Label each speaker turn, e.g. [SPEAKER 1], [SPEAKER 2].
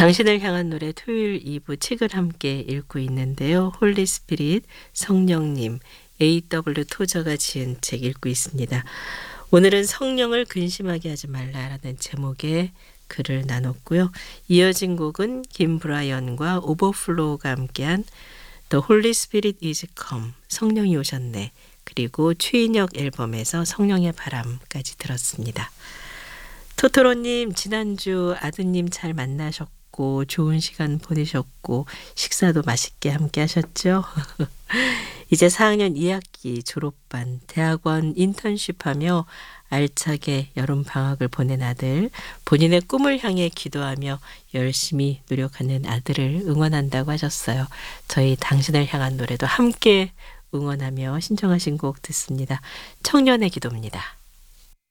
[SPEAKER 1] 당신을 향한 노래 토요일 2부 책을 함께 읽고 있는데요. 홀리 스피릿 성령님 A.W. 토저가 지은 책 읽고 있습니다. 오늘은 성령을 근심하게 하지 말라라는 제목의 글을 나눴고요. 이어진 곡은 김브라이언과 오버플로우가 함께한 The Holy Spirit is Come, 성령이 오셨네. 그리고 최인혁 앨범에서 성령의 바람까지 들었습니다. 토토로님, 지난주 아드님 잘 만나셨고 좋은 시간 보내셨고 식사도 맛있게 함께 하셨죠? 이제 4학년 2학기 졸업반, 대학원 인턴십하며 알차게 여름방학을 보낸 아들, 본인의 꿈을 향해 기도하며 열심히 노력하는 아들을 응원한다고 하셨어요. 저희 당신을 향한 노래도 함께 응원하며 신청하신 곡 듣습니다. 청년의 기도입니다.